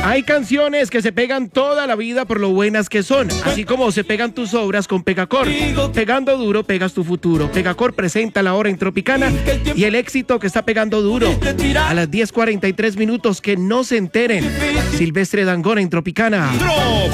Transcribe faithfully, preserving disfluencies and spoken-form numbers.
Hay canciones que se pegan toda la vida por lo buenas que son, así como se pegan tus obras con Pegacor. Pegando duro, pegas tu futuro. Pegacor presenta la hora en Tropicana y el éxito que está pegando duro. A las diez cuarenta y tres minutos, que no se enteren. Silvestre Dangond en Tropicana.